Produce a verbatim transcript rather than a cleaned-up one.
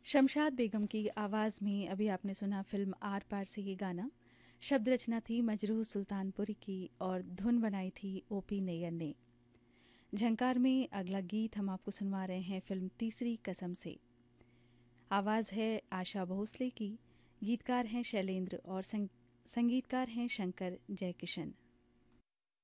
शमशाद बेगम की आवाज़ में अभी आपने सुना फिल्म आर पार से ये गाना। शब्द रचना थी मजरूह सुल्तानपुरी की और धुन बनाई थी ओपी नैयर ने। झंकार में अगला गीत हम आपको सुनवा रहे हैं फिल्म तीसरी कसम से। आवाज़ है आशा भोसले की, गीतकार हैं शैलेंद्र और संग, संगीतकार हैं शंकर जयकिशन।